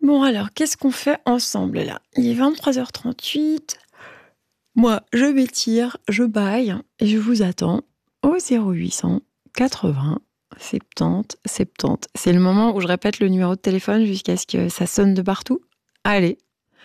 Bon alors, qu'est-ce qu'on fait ensemble là? Il est 23h38. Moi, je m'étire, je baille et je vous attends au 0800 80 70 70. C'est le moment où je répète le numéro de téléphone jusqu'à ce que ça sonne de partout. Allez,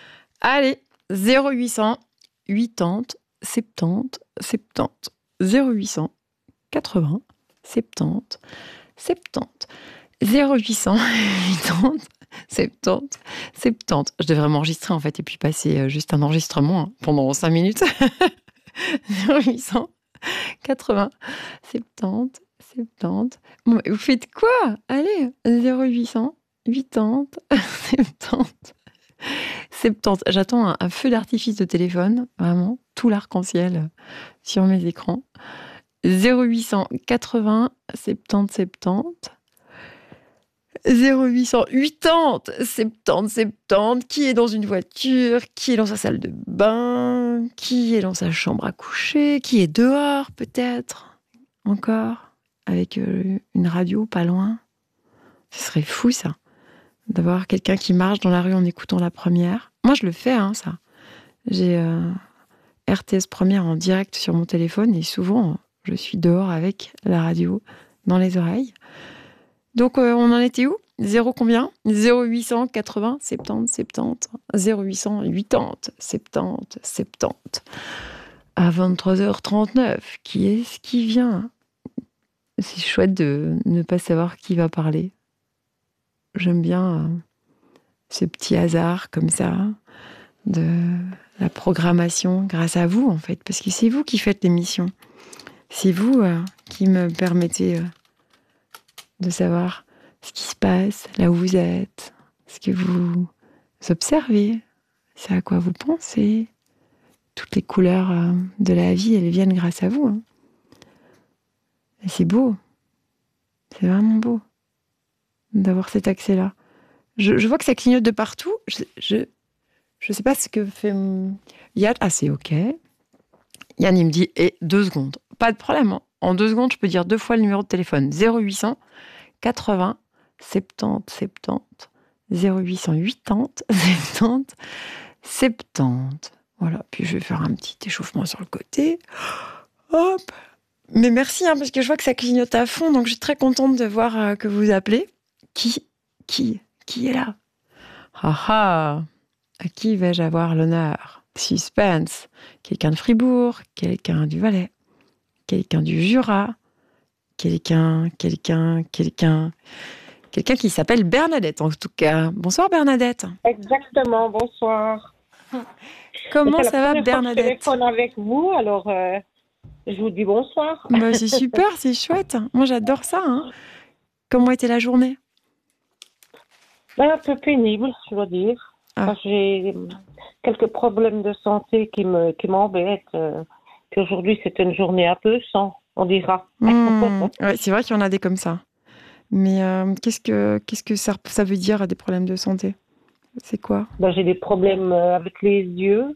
0800 80 70 70. 0800 80 70 70. 0800 80 70 70. Je devrais m'enregistrer en fait et puis passer juste un enregistrement pendant 5 minutes. 0800 80 70 70. Bon, vous faites quoi? Allez, 0800 80 70 70. J'attends un feu d'artifice de téléphone, vraiment, tout l'arc-en-ciel sur mes écrans. 0800 80 70 70. 0800 80 70 70. Qui est dans une voiture? Qui est dans sa salle de bain? Qui est dans sa chambre à coucher? Qui est dehors peut-être? Encore? Avec une radio pas loin? Ce serait fou ça, d'avoir quelqu'un qui marche dans la rue en écoutant la première. Moi je le fais, ça. J'ai RTS Première en direct sur mon téléphone et souvent je suis dehors avec la radio dans les oreilles. Donc, on en était où? 0 combien? 0800 80 70 70. 0800 80 70 70. À 23h39, qui est-ce qui vient? C'est chouette de ne pas savoir qui va parler. J'aime bien ce petit hasard comme ça de la programmation grâce à vous, en fait, parce que c'est vous qui faites l'émission. C'est vous qui me permettez de savoir ce qui se passe, là où vous êtes, ce que vous observez, c'est à quoi vous pensez. Toutes les couleurs de la vie, elles viennent grâce à vous. Et c'est beau. C'est vraiment beau d'avoir cet accès-là. Je vois que ça clignote de partout. Je sais pas ce que fait Yann. Ah, c'est OK. Yann, il me dit, 2 secondes. Pas de problème. En 2 secondes, je peux dire 2 fois le numéro de téléphone. 0800 80 70 70. 0800 80 70 70. Voilà, puis je vais faire un petit échauffement sur le côté. Hop. Mais merci, parce que je vois que ça clignote à fond, donc je suis très contente de voir que vous appelez. Qui est là? À qui vais-je avoir l'honneur? Suspense. Quelqu'un de Fribourg, quelqu'un du Valais, quelqu'un du Jura, quelqu'un qui s'appelle Bernadette, en tout cas. Bonsoir, Bernadette. Exactement, bonsoir. Comment ça va, Bernadette? Je téléphone avec vous, alors je vous dis bonsoir. C'est super, c'est chouette. Moi, j'adore ça. Comment était la journée? Un peu pénible, je dois dire. J'ai quelques problèmes de santé qui m'embêtent. Puis aujourd'hui, c'est une journée un peu sans, on dira. Ouais, c'est vrai qu'il y en a des comme ça. Mais qu'est-ce que ça veut dire, des problèmes de santé? C'est quoi? J'ai des problèmes avec les yeux.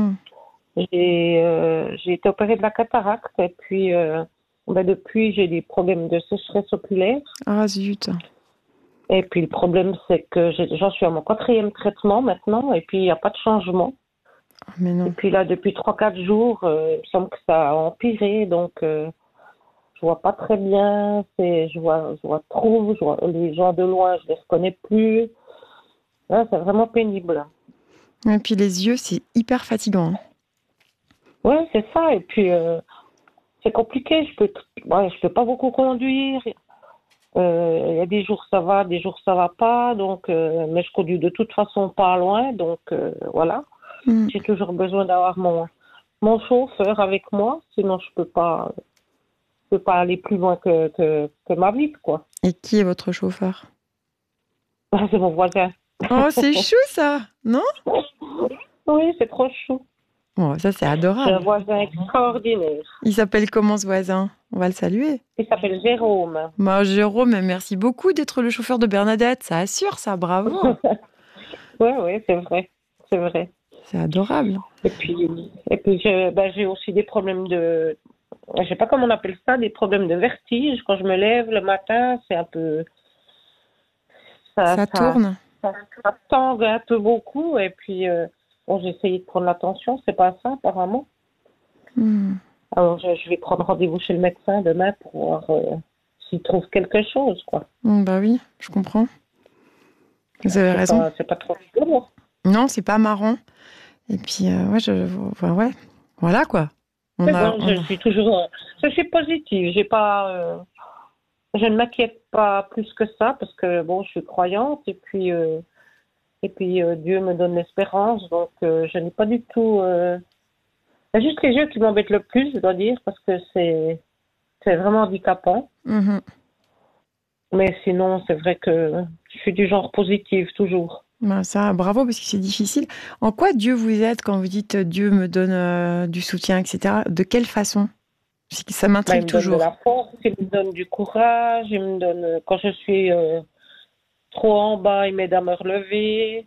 J'ai été opérée de la cataracte et puis depuis, j'ai des problèmes de sécheresse oculaire. Ah, zut. Et puis le problème, c'est que j'en suis à mon 4e traitement maintenant et puis il n'y a pas de changement. Mais non. Et puis là, depuis 3-4 jours, il me semble que ça a empiré, donc je vois pas très bien. Je vois trop, les gens de loin, je les reconnais plus. Là, c'est vraiment pénible. Et puis les yeux, c'est hyper fatigant. Ouais, c'est ça. Et puis c'est compliqué. Je peux pas beaucoup conduire. Il y a des jours ça va, des jours ça va pas. Donc, mais je conduis de toute façon pas loin. Donc voilà. J'ai toujours besoin d'avoir mon chauffeur avec moi. Sinon, je peux pas aller plus loin que ma vie, quoi. Et qui est votre chauffeur? C'est mon voisin. Oh, c'est chou ça, non? Oui, c'est trop chou. Oh, ça, c'est adorable. C'est un voisin extraordinaire. Il s'appelle comment, ce voisin? On va le saluer. Il s'appelle Jérôme. Jérôme, merci beaucoup d'être le chauffeur de Bernadette. Ça assure, ça, bravo. Oui, c'est vrai. C'est vrai. C'est adorable. Et puis j'ai aussi des problèmes de... Je sais pas comment on appelle ça, des problèmes de vertige. Quand je me lève le matin, c'est un peu... Ça tourne. ça tangue un peu beaucoup. Et puis, bon, j'ai essayé de prendre l'attention, c'est pas ça, apparemment. Hmm. Alors, je vais prendre rendez-vous chez le médecin demain pour voir s'il trouve quelque chose, quoi. Bah oui, je comprends. Vous avez raison. C'est pas trop rigolo. Non, c'est pas marrant. Et puis, ouais, voilà quoi. Mais bon, je suis positive. Je ne m'inquiète pas plus que ça parce que bon, je suis croyante et puis Dieu me donne l'espérance. Donc, je n'ai pas du tout. C'est juste les yeux qui m'embêtent le plus, je dois dire, parce que c'est vraiment handicapant. Mhm. Mais sinon, c'est vrai que je suis du genre positif toujours. Bah, ça, bravo, parce que c'est difficile. En quoi Dieu vous aide quand vous dites Dieu me donne du soutien, etc. De quelle façon? Parce que ça Ben, m'intrigue il me donne de toujours. la force, il me donne du courage, il me donne quand je suis trop en bas, il m'aide à me relever.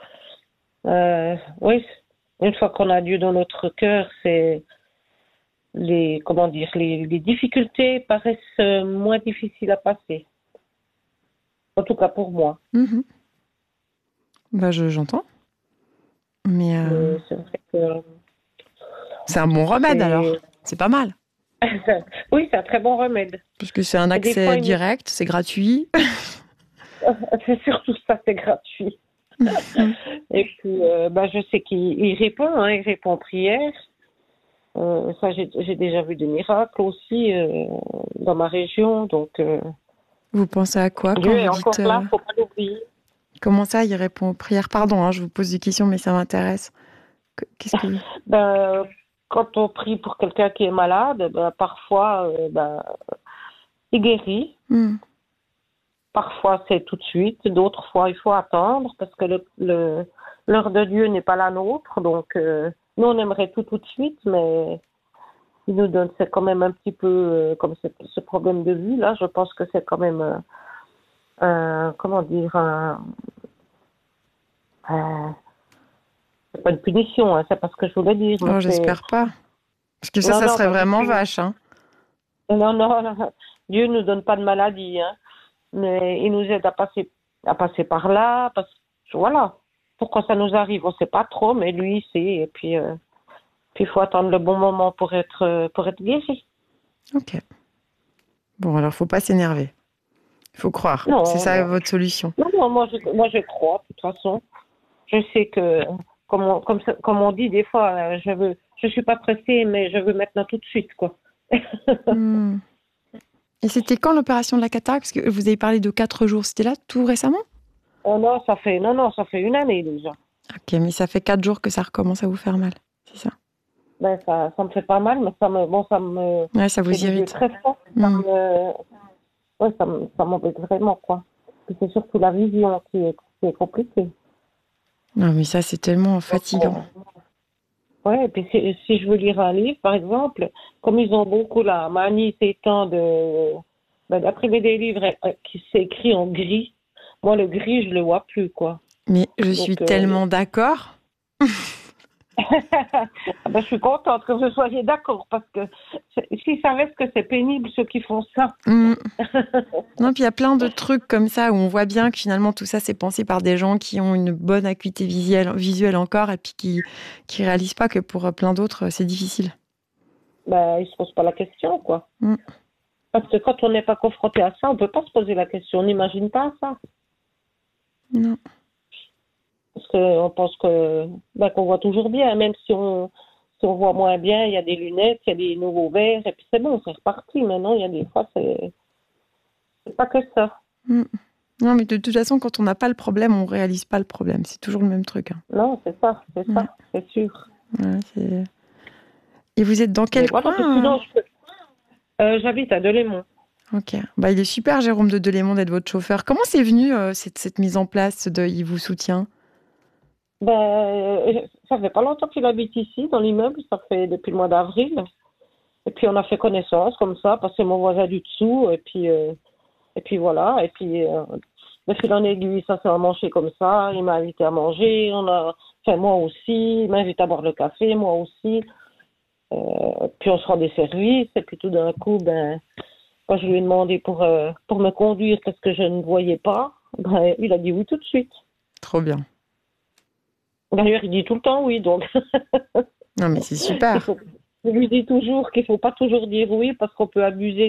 Oui, une fois qu'on a Dieu dans notre cœur, c'est comment dire, les difficultés paraissent moins difficiles à passer. En tout cas pour moi. Mhm. Bah, j'entends. Mais Mais c'est vrai que c'est un bon remède alors. c'est, C'est pas mal. oui, c'est un très bon remède. Parce que c'est un Et des accès fois, direct, c'est gratuit. c'est surtout ça, c'est gratuit. Et puis, je sais qu'il répond, hein, il répond aux prières. Ça, j'ai déjà vu des miracles aussi dans ma région. Donc, Vous pensez à quoi Dieu quand est vous encore dites là, faut pas l'oublier. comment ça, il répond aux prières? Pardon, hein, je vous pose des questions, mais ça m'intéresse. Qu'est-ce que... Ben, quand on prie pour quelqu'un qui est malade, ben, parfois, il guérit. Hmm. Parfois, c'est tout de suite. D'autres fois, il faut attendre parce que l'heure de Dieu n'est pas la nôtre. Donc, nous, on aimerait tout de suite, mais il nous donne, c'est quand même un petit peu comme ce problème de vue là. Je pense que c'est quand même, comment dire, c'est pas une punition, hein, c'est pas ce que je voulais dire. Mais Oh, j'espère pas. Parce que non, ça non, serait pas du vraiment tout. vache, hein. Non, non, non. Dieu nous donne pas de maladie, hein, mais il nous aide à passer par là, parce que voilà. Pourquoi ça nous arrive, on sait pas trop, mais lui, il sait. Et puis il faut attendre le bon moment pour être guéri. Ok. Bon, alors faut pas s'énerver. Il faut croire. C'est Non, ça non, votre solution. non, non, moi je crois, de toute façon. Je sais que, comme on dit des fois, je suis pas pressée, mais je veux maintenant tout de suite, quoi. Hmm. Et c'était quand l'opération de la cataracte? Parce que vous avez parlé de 4 jours. C'était là tout récemment? Oh non, ça fait une année déjà. Ok, mais ça fait 4 jours que ça recommence à vous faire mal. C'est ça? Ben, ça me fait pas mal, mais Ouais, ça c'est vous des yeux irrite. très forts. Ouais, ça m'embête vraiment, quoi. Puis c'est surtout la vision qui est compliquée. Non, mais ça, c'est tellement Donc, fatigant. ouais, et puis si je veux lire un livre, par exemple, comme ils ont beaucoup la manie ces temps d'imprimer des livres qui s'écrit en gris, moi le gris je le vois plus, quoi. Mais je suis Donc tellement d'accord. je suis contente que vous soyez d'accord parce que s'ils savaient ce que c'est pénible ceux qui font ça. Hmm. Non, puis il y a plein de trucs comme ça où on voit bien que finalement tout ça c'est pensé par des gens qui ont une bonne acuité visuelle encore et puis qui réalisent pas que pour plein d'autres c'est difficile. Ben ils se posent pas la question, quoi. Hmm. Parce que quand on n'est pas confronté à ça, on peut pas se poser la question, on n'imagine pas ça. Non. Parce qu'on pense qu'on voit toujours bien, même si on voit moins bien, il y a des lunettes, il y a des nouveaux verres, et puis c'est bon, c'est reparti. Maintenant, il y a des fois, c'est pas que ça. Hmm. Non, mais de toute façon, quand on n'a pas le problème, on réalise pas le problème. C'est toujours le même truc, hein. Non, c'est ça, c'est sûr. Ouais. Et vous êtes dans Mais quel voilà, coin? puis sinon, j'habite à Delémont. Ok. Bah, il est super, Jérôme de Delémont, d'être votre chauffeur. Comment c'est venu cette mise en place de Il vous soutient? Ça fait pas longtemps qu'il habite ici, dans l'immeuble, ça fait depuis le mois d'avril. Et puis on a fait connaissance comme ça, parce que c'est mon voisin du dessous, et puis voilà, et puis de fil en aiguille, ça s'est emmanché comme ça, il m'a invité à manger, moi aussi, il m'a invité à boire le café, moi aussi, puis on se rendait service, et puis tout d'un coup, quand je lui ai demandé pour me conduire parce que je ne voyais pas, il a dit oui tout de suite. trop bien. D'ailleurs, il dit tout le temps oui, donc Non, mais c'est super. je lui dis toujours qu'il faut pas toujours dire oui parce qu'on peut abuser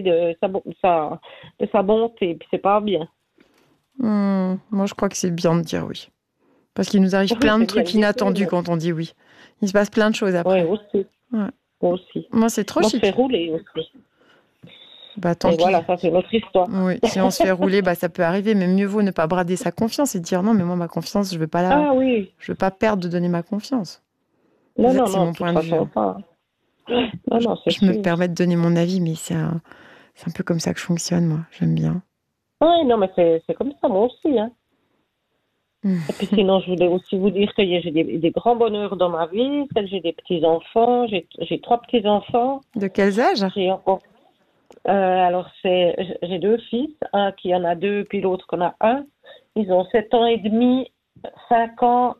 de sa bonté, puis c'est pas bien. Moi, je crois que c'est bien de dire oui. Parce qu'il nous arrive Oui, plein de c'est bien trucs de dire inattendus oui. quand on dit oui. Il se passe plein de choses Oui, après. aussi. Ouais. Moi aussi. Moi, c'est trop Moi, je fais chic. rouler aussi. Bah, tant Et pis. voilà, ça, c'est notre histoire. Oui, si on se fait rouler, bah, ça peut arriver, mais mieux vaut ne pas brader sa confiance et dire non, mais moi, ma confiance, Ah oui. je veux pas perdre de donner ma confiance. Non, non, C'est non, mon de toute point de vue. façon, pas. Non, non, c'est Je me sûr. permets de donner mon avis, mais c'est un peu comme ça que je fonctionne, moi. J'aime bien. Oui, non, mais c'est comme ça, moi aussi. Hein. Mm. Et puis sinon, je voulais aussi vous dire que j'ai des grands bonheurs dans ma vie, c'est que j'ai des petits-enfants, j'ai 3 petits-enfants. De quels âges? J'ai encore. Alors, j'ai 2 fils, un qui en a 2, puis l'autre qui en a un. Ils ont 7 ans et demi, 5 ans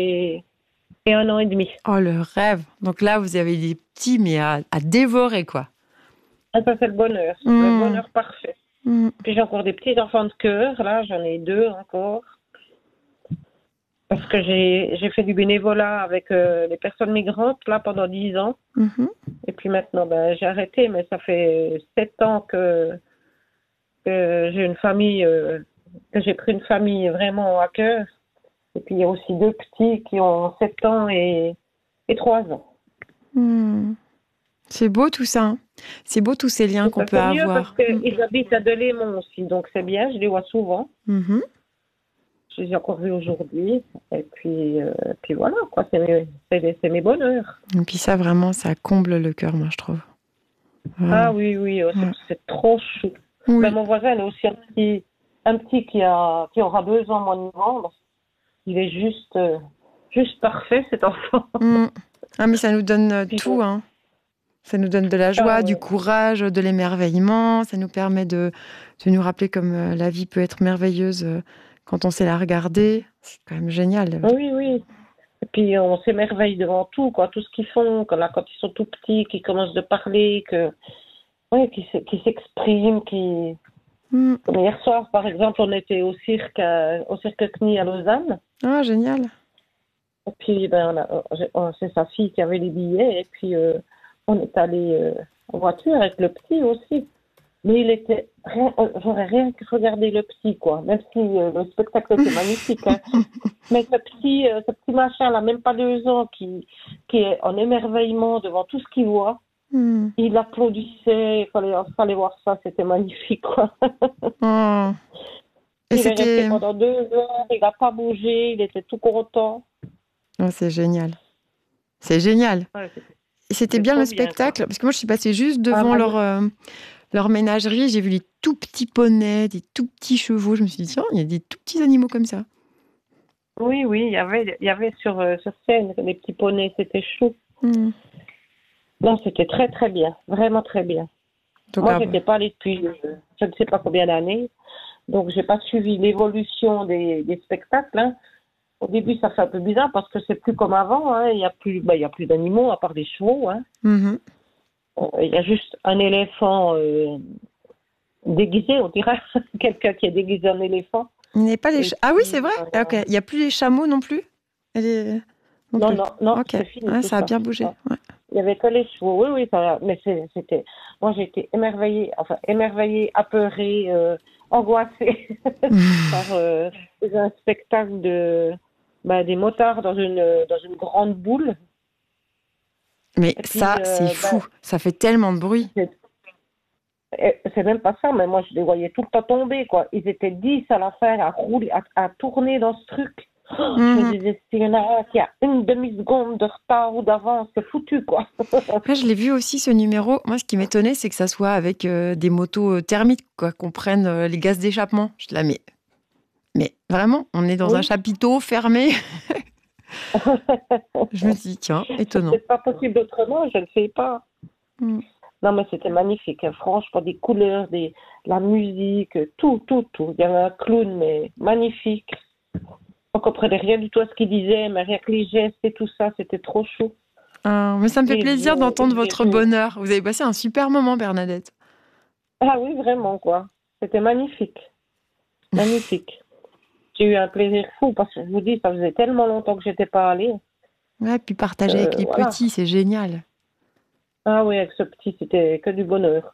et 1 an et demi. Oh, le rêve. Donc là, vous avez des petits, mais à dévorer, quoi. Ah, ça, c'est le bonheur parfait. Mm. Puis j'ai encore des petits-enfants de cœur, là, j'en ai 2 encore. Parce que j'ai fait du bénévolat avec les personnes migrantes, là, pendant 10 ans. Mhm. Et puis maintenant, ben, j'ai arrêté, mais ça fait 7 ans que j'ai une famille, que j'ai pris une famille vraiment à cœur. Et puis il y a aussi 2 petits qui ont 7 ans et 3 ans. Mm. C'est beau tout ça. Hein. C'est beau tous ces liens qu'on peut C'est mieux parce avoir. qu'ils habitent à Delémont aussi, donc c'est bien, je les vois souvent. Mhm. Je les ai encore vus aujourd'hui. Et puis voilà, quoi, c'est mes bonheurs. Et puis ça, vraiment, ça comble le cœur, moi, je trouve. Vraiment. Ah oui, oui, c'est trop chou. Oui. Ben, mon voisin, il a aussi un petit qui aura 2 ans au mois de novembre. Il est juste parfait, cet enfant. Ah, mais ça nous donne Puis, tout, hein. Ça nous donne de la joie, ah, du ouais. courage, de l'émerveillement. Ça nous permet de nous rappeler comme la vie peut être merveilleuse quand on sait la regarder. C'est quand même génial. Oui, oui. Et puis on s'émerveille devant tout, quoi, tout ce qu'ils font, quand ils sont tout petits, qu'ils commencent de parler, qu'ils s'expriment, Comme hier soir, par exemple, on était au cirque CNI à Lausanne. Ah, génial. Et puis, ben, c'est sa fille qui avait les billets. Et puis, on est allé en voiture avec le petit aussi. Mais il était j'aurais rien que regardé le petit, quoi. Même si le spectacle était magnifique. Hein. Mais ce petit machin, là, même pas 2 ans, qui est en émerveillement devant tout ce qu'il voit. Il applaudissait. Il fallait voir ça. C'était magnifique, quoi. Oh. Et il est resté pendant 2 heures. Il n'a pas bougé. Il était tout content. Oh, c'est génial. C'est génial. Ouais, et c'était bien le spectacle, parce que moi, je suis passée juste devant leur ménagerie. J'ai vu les tout petits poneys, des tout petits chevaux. Je me suis dit, tiens, il y a des tout petits animaux comme ça. Oui, oui, il y avait sur scène des petits poneys. C'était chou. Non, c'était très, très bien. Vraiment très bien. Donc, moi, je n'étais pas allée depuis je ne sais pas combien d'années. Donc, je n'ai pas suivi l'évolution des spectacles. Hein. Au début, ça fait un peu bizarre parce que c'est plus comme avant. Hein. Il y a plus d'animaux à part des chevaux. Hein. Il y a juste un éléphant déguisé, on dirait. Quelqu'un qui est déguisé en éléphant. Il n'y a pas les Ah oui, c'est vrai. Ok. Il n'y a plus les chameaux non plus. Non, okay. c'est fini. Ça a bien bougé. Ouais. Il n'y avait que les chevaux. Oui, oui, mais c'était. Moi, j'ai été émerveillée, apeurée, angoissée par un spectacle des motards dans une grande boule. Mais puis, ça, c'est fou. Ça fait tellement de bruit. C'est même pas ça, mais moi, je les voyais tout le temps tomber, quoi. Ils étaient 10 à la fin à rouler, à tourner dans ce truc. Je me disais, s'il y en a un qui a une demi-seconde de retard ou d'avance, c'est foutu, quoi. Après, je l'ai vu aussi, ce numéro. Moi, ce qui m'étonnait, c'est que ça soit avec des motos thermiques, quoi, qu'on prenne les gaz d'échappement. Je suis là, mais vraiment, on est dans un chapiteau fermé. Je me dis, tiens, étonnant. C'est pas possible autrement, je ne sais pas. Non, mais c'était magnifique. Hein. Franchement, des couleurs, la musique, tout. Il y avait un clown, mais magnifique. On ne comprenait rien du tout à ce qu'il disait, mais rien que les gestes et tout ça, c'était trop chaud. Mais ça me fait plaisir d'entendre votre bonheur. Vous avez passé un super moment, Bernadette. Ah oui, vraiment, quoi. C'était magnifique. Magnifique. J'ai eu un plaisir fou parce que je vous dis, ça faisait tellement longtemps que j'étais pas allée. Ouais, puis partager avec les Voilà. petits, c'est génial. Ah oui, avec ce petit, c'était que du bonheur.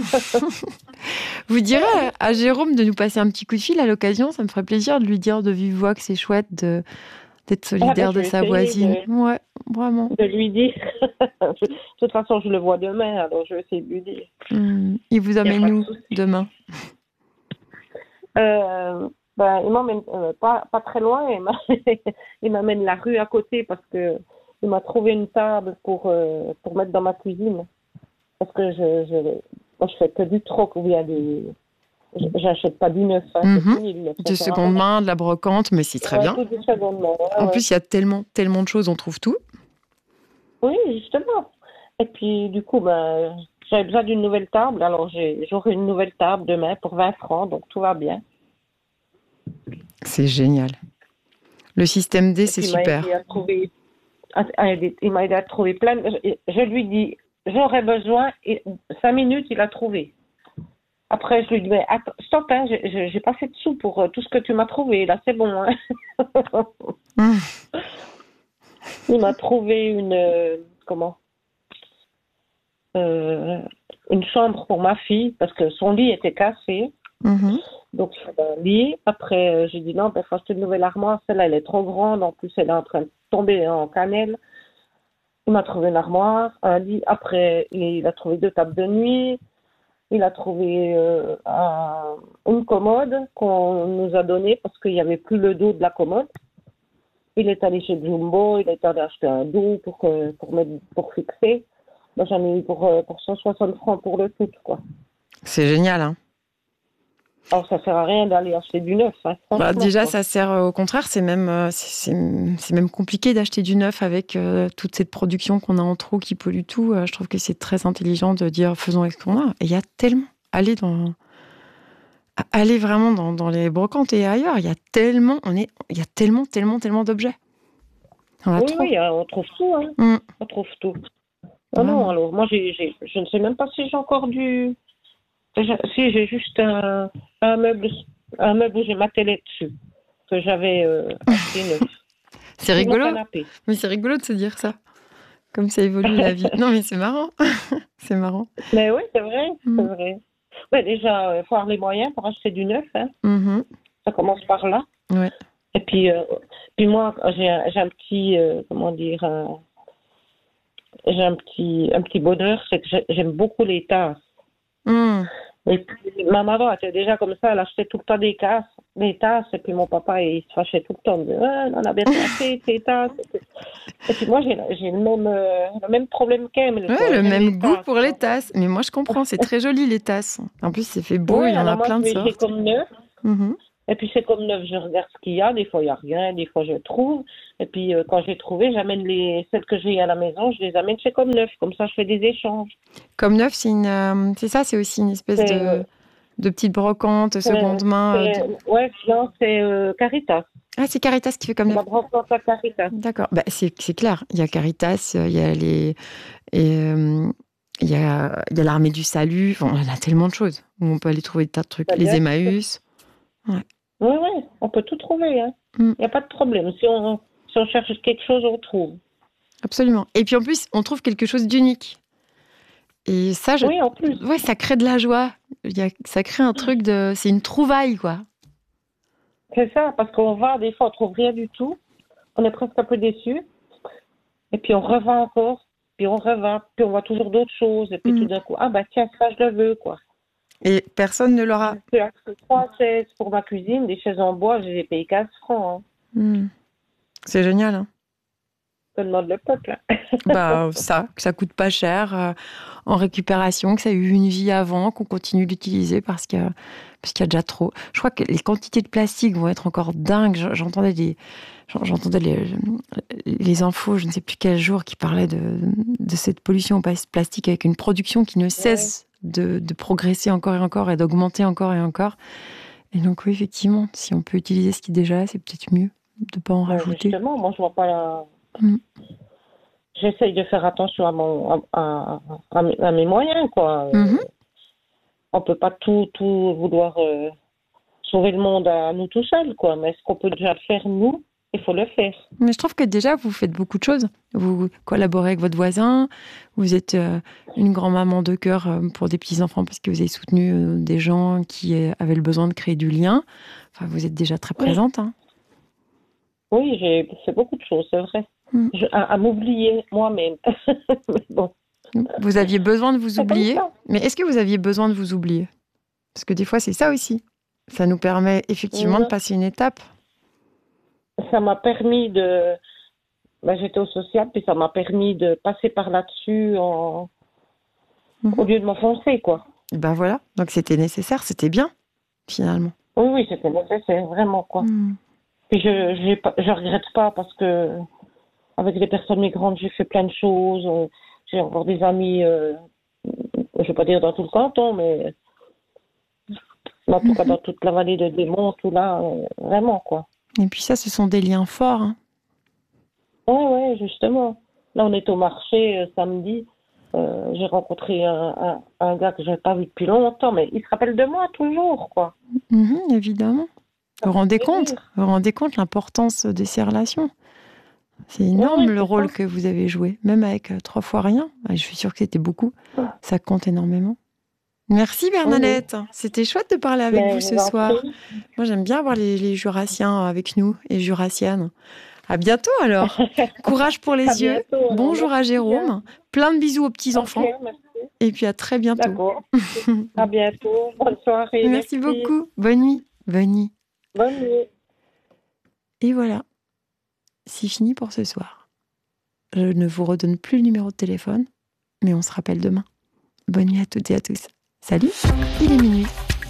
Vous direz à Jérôme de nous passer un petit coup de fil à l'occasion, ça me ferait plaisir de lui dire de vive voix que c'est chouette d'être solidaire Je de vais sa essayer voisine. Ouais, vraiment. de lui dire. De toute façon, je le vois demain, alors je vais essayer de lui dire. Il vous Il n'y a emmène pas de où souci. demain? Il m'emmène pas très loin, il m'amène la rue à côté parce que il m'a trouvé une table pour mettre dans ma cuisine. Parce que moi, je fais que du troc ou bien j'achète pas du neuf. Hein, c'est fini, le neuf, ça De sert à seconde rien. main, de la brocante, mais c'est très Ouais, bien. tout du seconde main, ouais, En ouais. plus, il y a tellement, tellement de choses, on trouve tout. Oui, justement. Et puis, du coup, j'avais besoin d'une nouvelle table. Alors, j'aurai une nouvelle table demain pour 20 francs. Donc, tout va bien. C'est génial. Le système D, Et c'est puis, il m'a super. aidé à trouver, il m'a aidé à trouver plein je lui dis, j'aurais besoin. Et 5 minutes, il a trouvé. Après, je lui dis, mais attends, stop, hein, j'ai pas fait de sous pour tout ce que tu m'as trouvé. Là, c'est bon. Hein. Il m'a trouvé une chambre pour ma fille parce que son lit était cassé. Donc, il fallait un lit. Après, j'ai dit non, il faut acheter une nouvelle armoire. Celle-là, elle est trop grande. En plus, elle est en train de tomber en cannelle. Il m'a trouvé une armoire, un lit. Après, il a trouvé 2 tables de nuit. Il a trouvé une commode qu'on nous a donnée parce qu'il n'y avait plus le dos de la commode. Il est allé chez Jumbo, il est allé acheter un dos pour fixer. Moi, j'en ai eu pour 160 francs pour le tout, quoi. C'est génial, hein. Alors, ça sert à rien d'aller acheter du neuf, hein, Déjà, quoi. ça sert au contraire. C'est même compliqué d'acheter du neuf avec toute cette production qu'on a en trop qui pollue tout. Je trouve que c'est très intelligent de dire faisons avec ce qu'on a. Et il y a tellement aller vraiment dans les brocantes et ailleurs. Il y a tellement d'objets. On a trop. Oui, on trouve tout, hein. On trouve tout. Non, alors moi, je ne sais même pas si j'ai encore si j'ai juste un meuble où j'ai ma télé dessus, que j'avais acheté neuf. C'est rigolo. Mais c'est rigolo de se dire ça. Comme ça évolue la vie. Non, mais c'est marrant. C'est marrant. Mais oui, c'est vrai, c'est vrai. Ouais, déjà, il faut avoir les moyens pour acheter du neuf, hein. Ça commence par là. Ouais. Et puis moi, j'ai un petit, comment dire, j'ai un petit bonheur, c'est que j'aime beaucoup les tasses. Et puis, ma maman était déjà comme ça, elle achetait tout le temps des tasses, et puis mon papa, il se fâchait tout le temps. Il disait, on en a bien assez, ces tasses. Et puis moi, j'ai le même problème qu'elle. Ouais, le même goût pour les tasses. Mais moi, je comprends, c'est très joli, les tasses. En plus, c'est fait beau, il y en a plein de sortes. C'est comme neuf. Et puis c'est comme neuf, je regarde ce qu'il y a. Des fois, il n'y a rien, des fois, je trouve. Et puis quand j'ai trouvé, j'amène celles que j'ai à la maison, je les amène chez Comme Neuf. Comme ça, je fais des échanges. Comme Neuf, c'est aussi une espèce de petite brocante, seconde main. Ouais, non, c'est Caritas. Ah, c'est Caritas qui fait Comme Neuf. Ma brocante à Caritas. D'accord. C'est clair. Il y a Caritas, il y a il y a l'Armée du Salut. Enfin, on a tellement de choses où on peut aller trouver des tas de trucs. Les Emmaüs. Ouais. Oui, on peut tout trouver. Hein. Il n'y a pas de problème. Si on cherche quelque chose, on trouve. Absolument. Et puis en plus, on trouve quelque chose d'unique. Et ça, oui, en plus. Ouais, ça crée de la joie. Ça crée un truc c'est une trouvaille, quoi. C'est ça, parce qu'on va, des fois, on trouve rien du tout. On est presque un peu déçus. Et puis on revend encore. Puis on revend. Puis on voit toujours d'autres choses. Et puis tout d'un coup, tiens, ça, je le veux, quoi. Et personne ne l'aura. J'ai acheté 3 chaises pour ma cuisine, des chaises en bois, je les ai payées 15 francs. Hein. C'est génial, hein. Ça demande le peuple. Hein. Que ça coûte pas cher, en récupération, que ça a eu une vie avant, qu'on continue d'utiliser parce qu'il y a déjà trop. Je crois que les quantités de plastique vont être encore dingues. J'entendais les infos, je ne sais plus quel jour, qui parlaient de cette pollution au plastique avec une production qui ne cesse de progresser encore et encore et d'augmenter encore et encore. Et donc oui, effectivement, si on peut utiliser ce qui est déjà là, c'est peut-être mieux de ne pas en rajouter. Justement, moi je vois pas J'essaye de faire attention à mes moyens, quoi. On peut pas tout vouloir sauver le monde à nous tout seuls, quoi. Mais est-ce qu'on peut déjà le faire, nous? Il faut le faire. Mais je trouve que déjà, vous faites beaucoup de choses. Vous collaborez avec votre voisin, vous êtes une grand-maman de cœur pour des petits-enfants parce que vous avez soutenu des gens qui avaient le besoin de créer du lien. Enfin, vous êtes déjà très présente. Hein. Oui, j'ai fait beaucoup de choses, c'est vrai. À m'oublier moi-même. Mais bon. Vous aviez besoin de vous oublier. Mais est-ce que vous aviez besoin de vous oublier? Parce que des fois, c'est ça aussi. Ça nous permet effectivement de passer une étape. Ça m'a permis de... j'étais au social, puis ça m'a permis de passer par là-dessus au lieu de m'enfoncer, quoi. Ben voilà, donc c'était nécessaire, c'était bien, finalement. Oui, c'était nécessaire, vraiment, quoi. Puis je regrette pas parce que avec les personnes migrantes, j'ai fait plein de choses. J'ai encore des amis, je vais pas dire dans tout le canton, mais en tout cas dans toute la vallée de Démon, tout là, vraiment, quoi. Et puis ça, ce sont des liens forts. Hein. Ouais, justement. Là, on est au marché samedi. J'ai rencontré un gars que je n'avais pas vu depuis longtemps, mais il se rappelle de moi toujours, quoi. Évidemment. Vous vous rendez compte l'importance de ces relations? C'est énorme le rôle que vous avez joué, même avec 3 fois rien. Je suis sûre que c'était beaucoup. Ça compte énormément. Merci Bernadette. C'était chouette de parler avec vous ce soir. Moi, j'aime bien avoir les Jurassiens avec nous et Jurassiennes. À bientôt alors. Courage pour les yeux. Bientôt, bonjour à Jérôme. Plein de bisous aux petits-enfants. Et puis à très bientôt. D'accord. À bientôt. Bonne soirée. Merci beaucoup. Bonne nuit. Bonne nuit. Bonne nuit. Et voilà. C'est fini pour ce soir. Je ne vous redonne plus le numéro de téléphone, mais on se rappelle demain. Bonne nuit à toutes et à tous. Salut, il est minuit.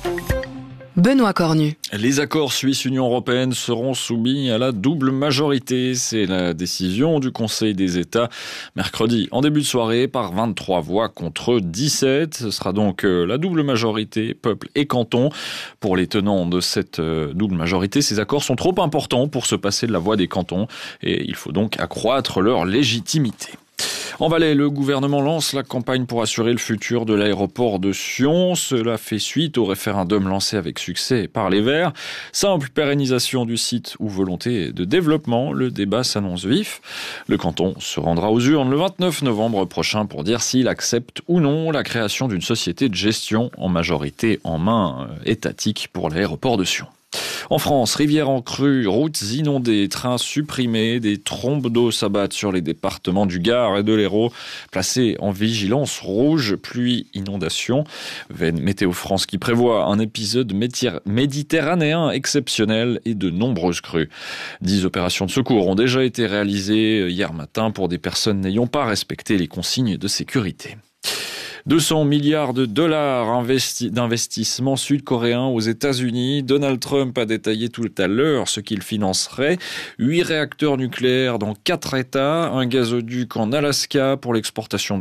Benoît Cornu. Les accords Suisse-Union européenne seront soumis à la double majorité. C'est la décision du Conseil des États mercredi en début de soirée par 23 voix contre 17. Ce sera donc la double majorité, peuple et canton. Pour les tenants de cette double majorité, ces accords sont trop importants pour se passer de la voix des cantons et il faut donc accroître leur légitimité. En Valais, le gouvernement lance la campagne pour assurer le futur de l'aéroport de Sion. Cela fait suite au référendum lancé avec succès par les Verts. Simple pérennisation du site ou volonté de développement, le débat s'annonce vif. Le canton se rendra aux urnes le 29 novembre prochain pour dire s'il accepte ou non la création d'une société de gestion en majorité en main étatique pour l'aéroport de Sion. En France, rivières en crue, routes inondées, trains supprimés, des trombes d'eau s'abattent sur les départements du Gard et de l'Hérault, placés en vigilance rouge, pluie, inondation. Météo France qui prévoit un épisode méditerranéen exceptionnel et de nombreuses crues. 10 opérations de secours ont déjà été réalisées hier matin pour des personnes n'ayant pas respecté les consignes de sécurité. 200 milliards de dollars d'investissements sud-coréens aux États-Unis. Donald Trump a détaillé tout à l'heure ce qu'il financerait. 8 réacteurs nucléaires dans 4 États, un gazoduc en Alaska pour l'exportation